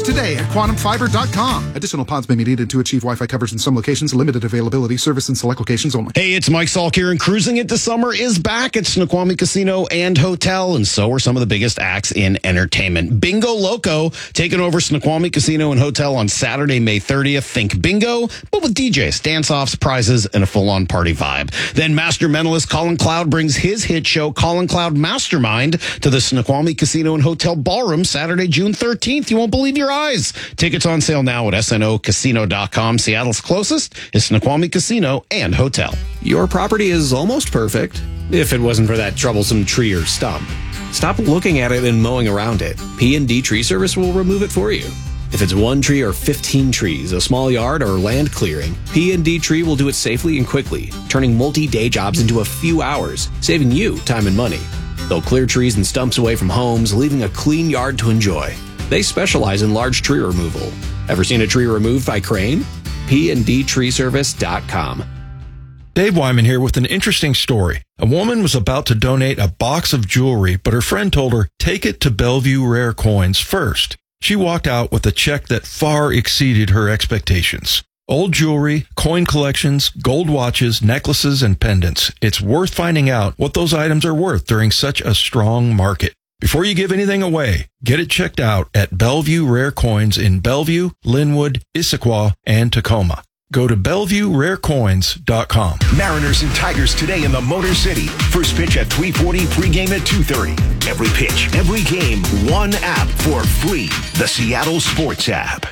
today at quantumfiber.com. Additional pods may be needed to achieve Wi-Fi coverage in some locations. Limited availability. Service in select locations only. Hey, it's Mike Salk here, and Cruising Into Summer is back at Snoqualmie Casino and Hotel, and so are some of the biggest acts in entertainment. Bingo Loco taking over Snoqualmie Casino and Hotel on Saturday, May 30th. Think bingo, but with DJs, dance-offs, prizes, and a full-on party vibe. Then Master Mentalist Colin Cloud brings his hit show, Colin Cloud Mastermind, to the Snoqualmie Casino and Hotel Ballroom Saturday, June 13th. You won't believe your eyes. Tickets on sale now at snocasino.com. Seattle's closest is Snoqualmie Casino and Hotel. Your property is almost perfect, if it wasn't for that troublesome tree or stump. Stop looking at it and mowing around it. P&D Tree Service will remove it for you. If it's 1 tree or 15 trees, a small yard, or land clearing, P&D Tree will do it safely and quickly, turning multi-day jobs into a few hours, saving you time and money. They'll clear trees and stumps away from homes, leaving a clean yard to enjoy. They specialize in large tree removal. Ever seen a tree removed by crane? PNDTreeService.com. Dave Wyman here with an interesting story. A woman was about to donate a box of jewelry, but her friend told her, take it to Bellevue Rare Coins first. She walked out with a check that far exceeded her expectations. Old jewelry, coin collections, gold watches, necklaces, and pendants. It's worth finding out what those items are worth during such a strong market. Before you give anything away, get it checked out at Bellevue Rare Coins in Bellevue, Linwood, Issaquah, and Tacoma. Go to BellevueRareCoins.com. Mariners and Tigers today in the Motor City. First pitch at 3:40, pregame at 2:30. Every pitch, every game, one app for free. The Seattle Sports app.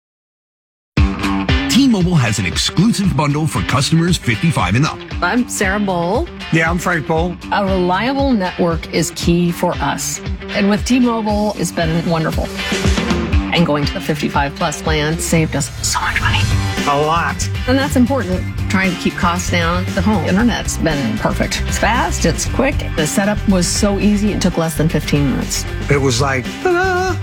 T-Mobile has an exclusive bundle for customers 55 and up. I'm Sarah Bowl. Yeah, I'm Frank Bowl. A reliable network is key for us. And with T-Mobile, it's been wonderful. And going to the 55 plus plan saved us so much money. A lot. And that's important. Trying to keep costs down. The home internet's been perfect. It's fast, it's quick. The setup was so easy, it took less than 15 minutes. It was like, ta-da!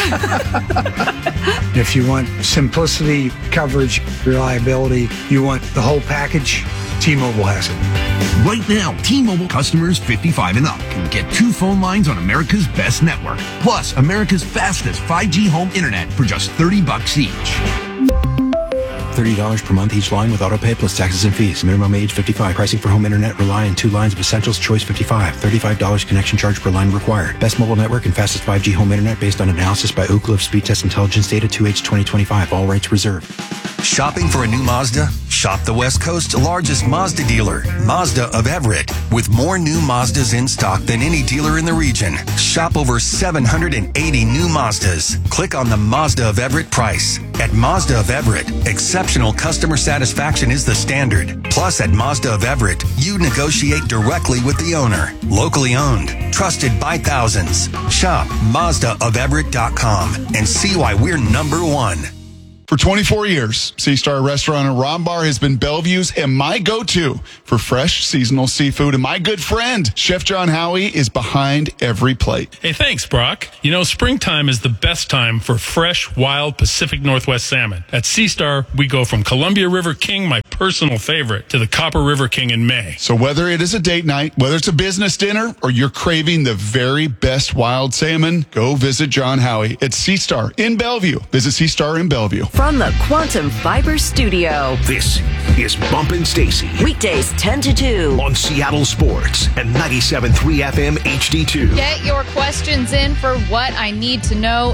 If you want simplicity, coverage, reliability, you want the whole package, T-Mobile has it. Right now, T-Mobile customers 55 and up can get 2 phone lines on America's best network, plus America's fastest 5G home internet for just $30 each. $30 per month each line with autopay plus taxes and fees. Minimum age 55. Pricing for home internet rely on 2 lines of Essentials Choice 55. $35 connection charge per line required. Best mobile network and fastest 5G home internet based on analysis by Ookla of Speed Test Intelligence data 2H 2025. All rights reserved. Shopping for a new Mazda? Shop the West Coast's largest Mazda dealer, Mazda of Everett, with more new Mazdas in stock than any dealer in the region. Shop over 780 new Mazdas. Click on the Mazda of Everett price. At Mazda of Everett, exceptional customer satisfaction is the standard. Plus, at Mazda of Everett, you negotiate directly with the owner. Locally owned, trusted by thousands. Shop MazdaofEverett.com and see why we're number one. For 24 years, Sea Star Restaurant and Ron Bar has been Bellevue's and my go-to for fresh, seasonal seafood. And my good friend, Chef John Howie, is behind every plate. Hey, thanks, Brock. You know, springtime is the best time for fresh, wild Pacific Northwest salmon. At Sea Star, we go from Columbia River King, my personal favorite, to the Copper River King in May. So whether it is a date night, whether it's a business dinner, or you're craving the very best wild salmon, go visit John Howie at Sea Star in Bellevue. Visit Sea Star in Bellevue. From the Quantum Fiber Studio. This is Bumpin' Stacy. Weekdays 10 to 2. On Seattle Sports and 97.3 FM HD2. Get your questions in for What I Need to Know.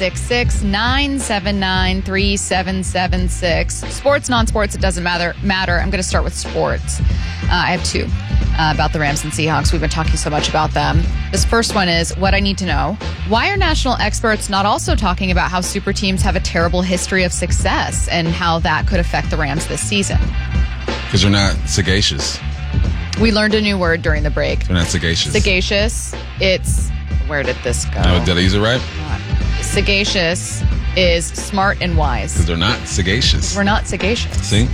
866-979-3776. Sports, non-sports, it doesn't matter. I'm going to start with sports. I have 2 about the Rams and Seahawks. We've been talking so much about them. This first one is What I Need to Know. Why are national experts not also talking about how super teams have a terrible history of success and how that could affect the Rams this season? Because they're not sagacious. We learned a new word during the break. They're not sagacious. Sagacious. It's, where did this go? No, did I use it right? Sagacious is smart and wise. Because they're not sagacious. We're not sagacious. See?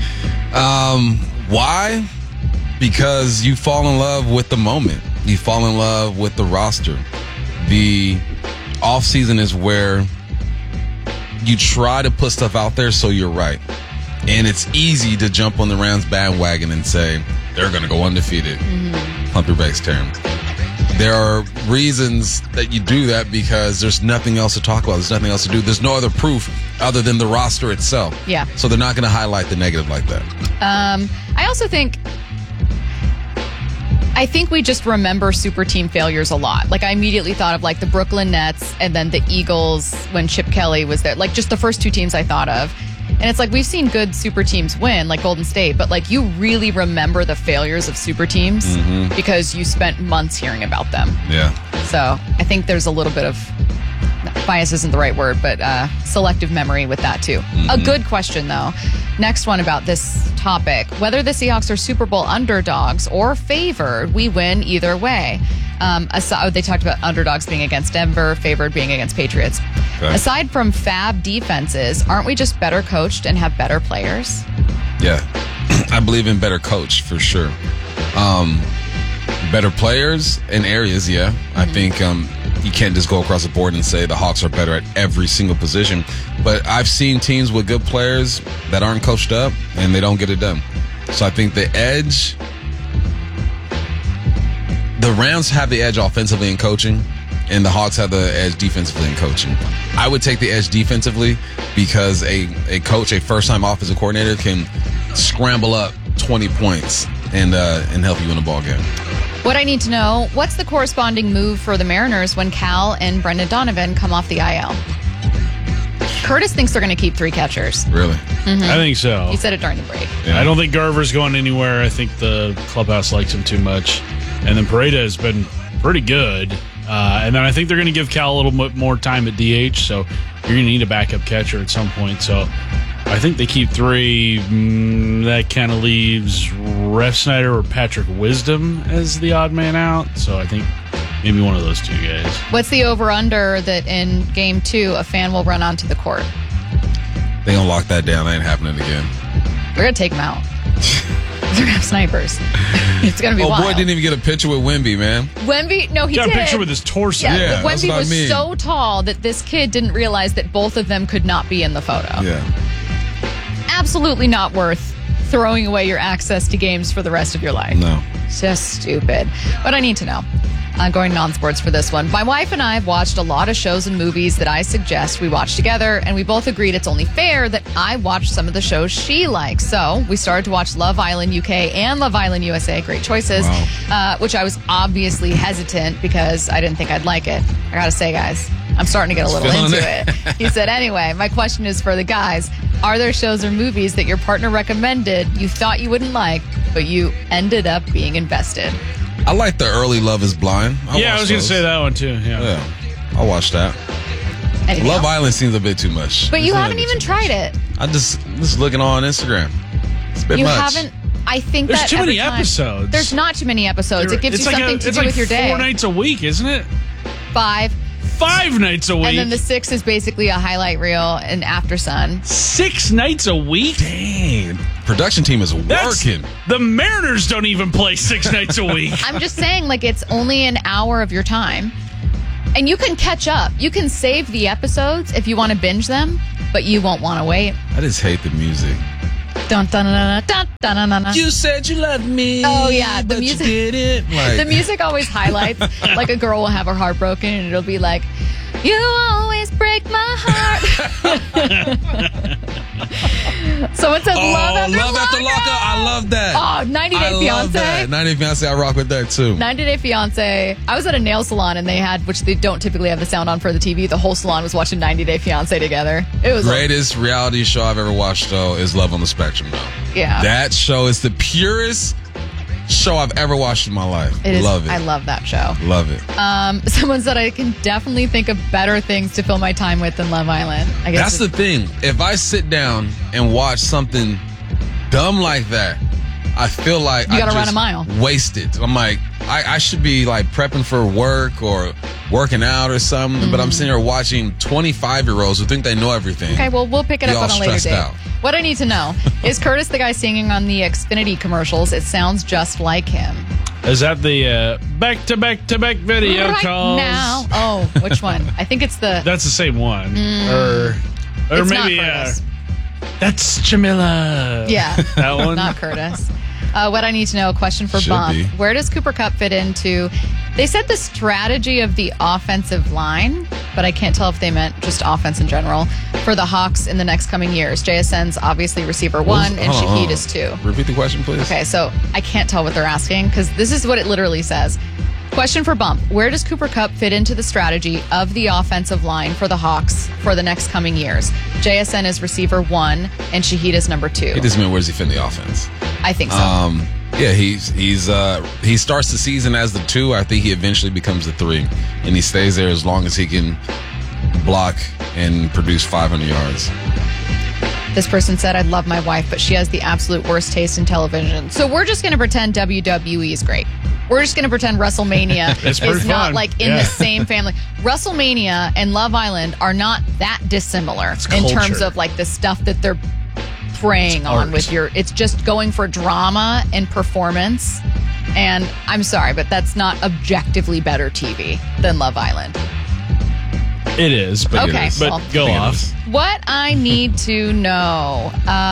Why? Because you fall in love with the moment. You fall in love with the roster. The offseason is where you try to put stuff out there so you're right. And it's easy to jump on the Rams bandwagon and say, they're going to go undefeated. Pump your brakes, Terry. There are reasons that you do that because there's nothing else to talk about. There's nothing else to do. There's no other proof other than the roster itself. Yeah. So they're not going to highlight the negative like that. I also think we just remember super team failures a lot. Like, I immediately thought of like the Brooklyn Nets and then the Eagles when Chip Kelly was there. Like, just the first two teams I thought of. And it's like, we've seen good super teams win, like Golden State, but like, you really remember the failures of super teams because you spent months hearing about them. Yeah. So I think there's a little bit of, bias isn't the right word, but selective memory with that too. A good question though. Next one about this topic. Whether the Seahawks are Super Bowl underdogs or favored, we win either way. They talked about underdogs being against Denver, favored being against Patriots. Okay. Aside from fab defenses, aren't we just better coached and have better players? Yeah. I believe in better coach for sure. Better players in areas, yeah. I think you can't just go across the board and say the Hawks are better at every single position. But I've seen teams with good players that aren't coached up and they don't get it done. So I think the edge, the Rams have the edge offensively in coaching, and the Hawks have the edge defensively in coaching. I would take the edge defensively because a coach, a first-time offensive coordinator, can scramble up 20 points and help you win a ball game. What I need to know, what's the corresponding move for the Mariners when Cal and Brendan Donovan come off the IL? Curtis thinks they're going to keep 3 catchers. Really? I think so. He said it during the break. Yeah. I don't think Garver's going anywhere. I think the clubhouse likes him too much. And then Pareda has been pretty good. And then I think they're going to give Cal a little bit more time at DH, so you're going to need a backup catcher at some point. So I think they keep 3. That kind of leaves Ref Snyder or Patrick Wisdom as the odd man out. So I think maybe one of those two guys. What's the over-under that in Game 2 a fan will run onto the court? They gonna lock that down. That ain't happening again. We're going to take them out. They're going to have snipers. It's going to be wild. Boy didn't even get a picture with Wemby, man. Wemby, no, he got did. a picture with his torso. Yeah, that's Wemby what I was mean. so tall that this kid didn't realize that both of them could not be in the photo. Yeah. Absolutely not worth throwing away your access to games for the rest of your life. No. Just stupid. But I need to know. Going non-sports for this one. My wife and I have watched a lot of shows and movies that I suggest we watch together, and we both agreed it's only fair that I watch some of the shows she likes. So we started to watch Love Island UK and Love Island USA, great choices, which I was obviously hesitant because I didn't think I'd like it. I gotta say, guys, I'm starting to get a little into it. He said, anyway, my question is for the guys. Are there shows or movies that your partner recommended you thought you wouldn't like, but you ended up being invested? I like the early Love is Blind. I was going to say that one too. Yeah. I'll watch that. Anything Love else? Island seems a bit too much. But you haven't even tried it. I just looking on Instagram. It's a bit You much. haven't. I think There's that too many every time- episodes. There's not too many episodes. It gives you something to do with your day. 4 nights a week, isn't it? 5. 5 nights a week. And then the 6 is basically a highlight reel and After Sun. 6 nights a week? Dang. Production team is working. The Mariners don't even play 6 nights a week. I'm just saying, like, it's only an hour of your time. And you can catch up. You can save the episodes if you want to binge them, but you won't want to wait. I just hate the music. Dun, dun, dun, dun, dun, dun, dun, dun. You said you loved me. Oh, yeah. The but music. You didn't. Like, The music always highlights. Like, a girl will have her heart broken, and it'll be like, you always break my heart. Someone said Love After Locker. I love that. Oh, 90 Day I love Fiance. that. 90 Day Fiance, I rock with that too. 90 Day Fiance. I was at a nail salon and they had, which they don't typically have the sound on for the TV. The whole salon was watching 90 Day Fiance together. It was Greatest reality show I've ever watched though is Love on the Spectrum though. Yeah. That show is the purest show I've ever watched in my life. It is. Love it. I love that show. Love it. Someone said I can definitely think of better things to fill my time with than Love Island. I guess That's the thing. If I sit down and watch something dumb like that, I feel like You gotta I run just a mile. wasted. I'm like, I should be like prepping for work or working out or something, but I'm sitting here watching 25-year-olds who think they know everything. Okay, well, we'll pick it Be up all on a later stressed date. out. What I need to know is Curtis the guy singing on the Xfinity commercials? It sounds just like him. Is that the back-to-back-to-back video right calls? now. Oh, which one? I think it's the... That's the same one. Or It's maybe not Curtis. that's Jamila. Yeah. That one? Not Curtis. What I need to know, a question for Should Bump. be. Where does Cooper Kupp fit into They said the strategy of the offensive line, but I can't tell if they meant just offense in general, for the Hawks in the next coming years. JSN's obviously receiver 1, and Shaheed is 2. Repeat the question, please. Okay, so I can't tell what they're asking because this is what it literally says. Question for Bump. Where does Cooper Kupp fit into the strategy of the offensive line for the Hawks for the next coming years? JSN is receiver 1, and Shaheed is number 2. It doesn't mean where does he fit in the offense? I think so. Yeah, he starts the season as the 2. I think he eventually becomes the 3, and he stays there as long as he can block and produce 500 yards. This person said, I'd love my wife, but she has the absolute worst taste in television. So we're just going to pretend WWE is great. We're just going to pretend WrestleMania is not like in the same family. WrestleMania and Love Island are not that dissimilar in terms of like the stuff that they're preying on with it's just going for drama and performance. And I'm sorry, but that's not objectively better TV than Love Island. It is, but okay, but go off. What I need to know.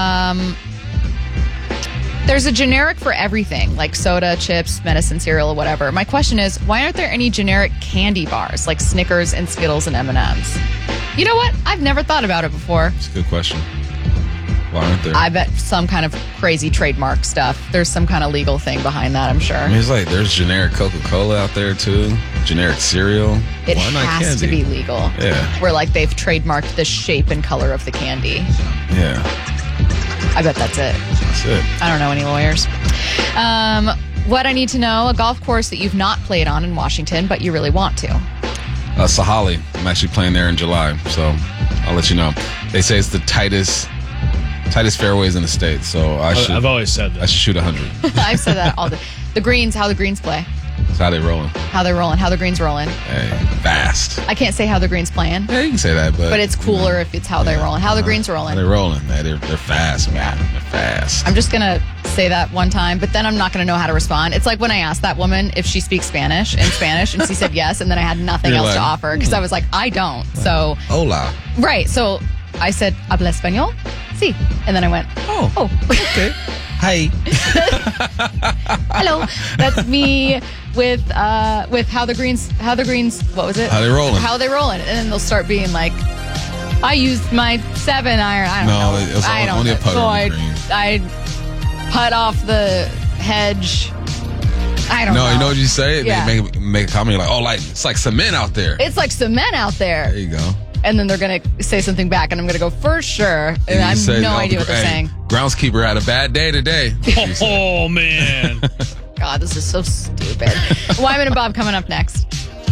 There's a generic for everything, like soda, chips, medicine, cereal, or whatever. My question is, why aren't there any generic candy bars like Snickers and Skittles and M&Ms? You know what? I've never thought about it before. It's a good question. Why aren't there? I bet some kind of crazy trademark stuff. There's some kind of legal thing behind that, I'm sure. I mean, it's like there's generic Coca-Cola out there too, generic cereal. It Why not has candy? to be legal. Yeah. Where like they've trademarked the shape and color of the candy. Yeah. I bet that's it. That's it. I don't know any lawyers. What I need to know, a golf course that you've not played on in Washington, but you really want to. Sahali. I'm actually playing there in July, so I'll let you know. They say it's the tightest fairways in the state, so I've always said that. I should shoot 100. I've said that all the greens, how the greens play. That's how they rolling. How they're rolling, how the greens rolling. Hey, fast. I can't say how the greens playing. Yeah, you can say that, but it's cooler if it's how they're rolling. How the greens rolling. They're rolling. They're fast, man. They're fast. I'm just going to say that one time, but then I'm not going to know how to respond. It's like when I asked that woman if she speaks Spanish, and she said yes, and then I had nothing else to offer because I was like, I don't. So, hola. Right. So I said, ¿habla español? Sí. And then I went, oh. Okay. Hi. Hello. That's me with how the greens, what was it? How they rolling. How they rolling. And then they'll start being like, I used my 7-iron. I don't know. No, it's only a putter. So I putt off the hedge. I don't know. No, you know what you say? Yeah. They make a comment like, it's like cement out there. It's like cement out there. There you go. And then they're going to say something back, and I'm going to go, for sure. And I have no idea what they're saying. Groundskeeper had a bad day today. Oh, man. God, this is so stupid. Wyman and Bob coming up next.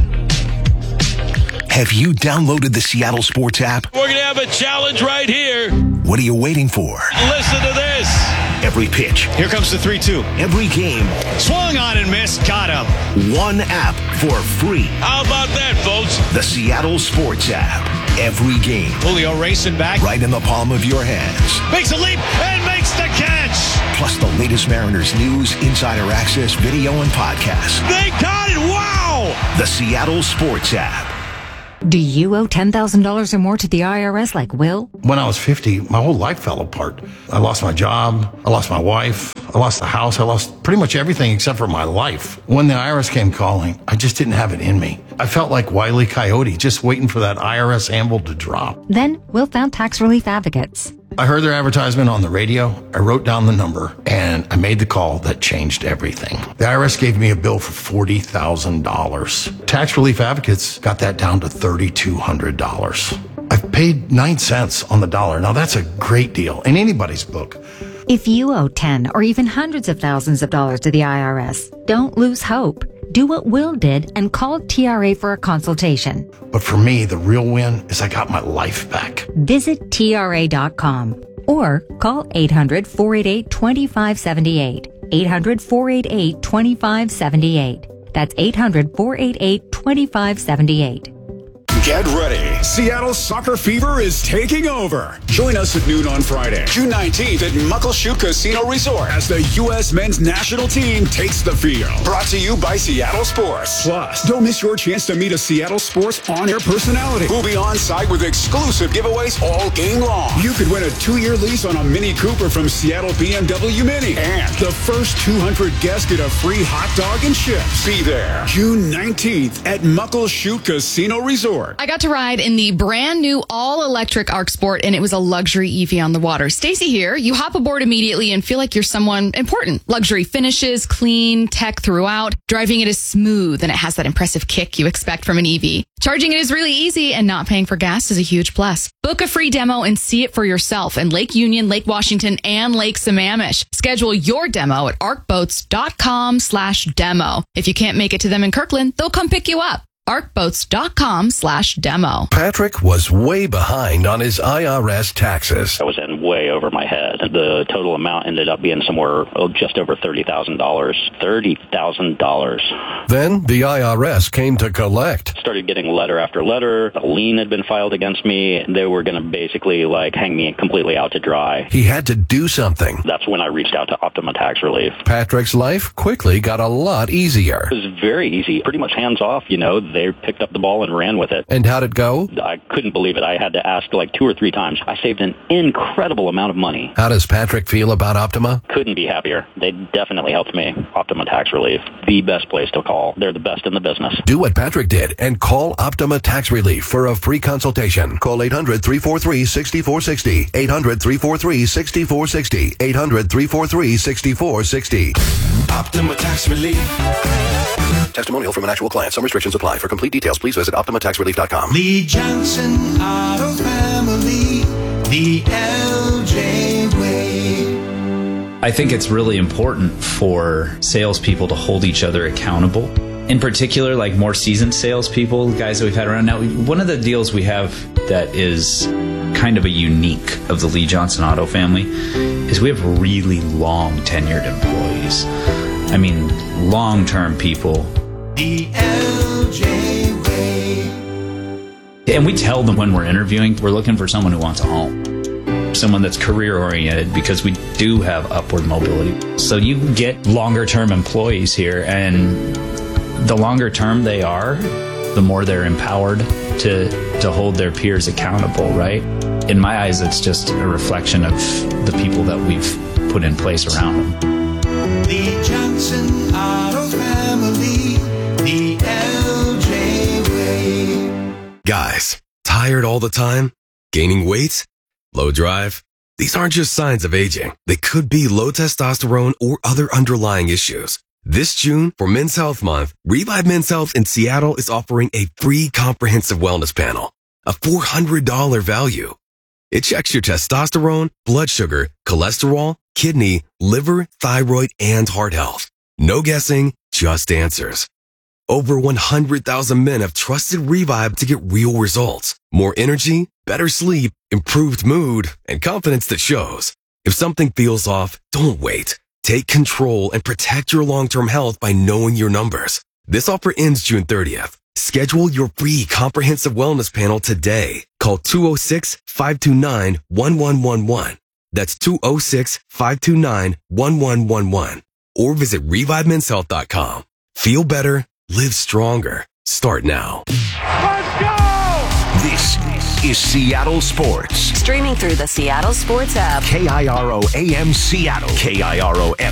Have you downloaded the Seattle Sports app? We're going to have a challenge right here. What are you waiting for? Listen to this. Every pitch. Here comes the 3-2. Every game. Swung on and missed. Got him. One app for free. How about that, folks? The Seattle Sports app. Every game. Julio racing back. Right in the palm of your hands. Makes a leap and makes the catch. Plus the latest Mariners news, insider access, video, and podcasts. They got it. Wow. The Seattle Sports app. Do you owe $10,000 or more to the IRS like Will? When I was 50, my whole life fell apart. I lost my job. I lost my wife. I lost the house. I lost pretty much everything except for my life. When the IRS came calling, I just didn't have it in me. I felt like Wile E. Coyote, just waiting for that IRS anvil to drop. Then Will found Tax Relief Advocates. I heard their advertisement on the radio. I wrote down the number and I made the call that changed everything. The IRS gave me a bill for $40,000. Tax Relief Advocates got that down to $3,200. I've paid 9 cents on the dollar. Now that's a great deal in anybody's book. If you owe 10 or even hundreds of thousands of dollars to the IRS, don't lose hope. Do what Will did and call TRA for a consultation. But for me, the real win is I got my life back. Visit TRA.com or call 800-488-2578. 800-488-2578. That's 800-488-2578. Get ready. Seattle Soccer Fever is taking over. Join us at noon on Friday, June 19th at Muckleshoot Casino Resort as the U.S. men's national team takes the field. Brought to you by Seattle Sports. Plus, don't miss your chance to meet a Seattle Sports on-air personality who'll be on site with exclusive giveaways all game long. You could win a 2-year lease on a Mini Cooper from Seattle BMW Mini. And the first 200 guests get a free hot dog and chips. Be there June 19th at Muckleshoot Casino Resort. I got to ride in the brand new all-electric Arc Sport, and it was a luxury EV on the water. Stacy here. You hop aboard immediately and feel like you're someone important. Luxury finishes, clean, tech throughout. Driving it is smooth, and it has that impressive kick you expect from an EV. Charging it is really easy, and not paying for gas is a huge plus. Book a free demo and see it for yourself in Lake Union, Lake Washington, and Lake Sammamish. Schedule your demo at arcboats.com/demo. If you can't make it to them in Kirkland, they'll come pick you up. arcboats.com/demo. Patrick was way behind on his IRS taxes. I was in way over my head. The total amount ended up being somewhere just over $30,000. $30,000. Then the IRS came to collect. Started getting letter after letter. A lien had been filed against me. They were going to basically hang me completely out to dry. He had to do something. That's when I reached out to Optima Tax Relief. Patrick's life quickly got a lot easier. It was very easy. Pretty much hands off, They picked up the ball and ran with it. And how'd it go? I couldn't believe it. I had to ask 2 or 3 times. I saved an incredible amount of money. How does Patrick feel about Optima? Couldn't be happier. They definitely helped me. Optima Tax Relief, the best place to call. They're the best in the business. Do what Patrick did and call Optima Tax Relief for a free consultation. Call 800-343-6460. 800-343-6460. 800-343-6460. Optima Tax Relief. Testimonial from an actual client. Some restrictions apply. For complete details, please visit OptimaTaxRelief.com. Lee Johnson Auto Family, the LJ way. I think it's really important for salespeople to hold each other accountable. In particular, more seasoned salespeople, guys that we've had around. Now, one of the deals we have that is kind of a unique of the Lee Johnson Auto family is we have really long tenured employees. I mean, long-term people. The LJ way. And we tell them when we're interviewing, we're looking for someone who wants a home. Someone that's career-oriented, because we do have upward mobility. So you get longer-term employees here, and the longer term they are, the more they're empowered to hold their peers accountable, right? In my eyes, it's just a reflection of the people that we've put in place around them. Lee Johnson Auto Family, the LJ way. Guys, tired all the time? Gaining weight? Low drive? These aren't just signs of aging. They could be low testosterone or other underlying issues. This June, for Men's Health Month, Revive Men's Health in Seattle is offering a free comprehensive wellness panel, a $400 value. It checks your testosterone, blood sugar, cholesterol, kidney, liver, thyroid, and heart health. No guessing, just answers. Over 100,000 men have trusted Revive to get real results. More energy, better sleep, improved mood, and confidence that shows. If something feels off, don't wait. Take control and protect your long-term health by knowing your numbers. This offer ends June 30th. Schedule your free comprehensive wellness panel today. Call 206-529-1111. That's 206-529-1111. Or visit ReviveMen'sHealth.com. Feel better, live stronger. Start now. Let's go! This is Seattle Sports. Streaming through the Seattle Sports app. KIRO AM Seattle. KIRO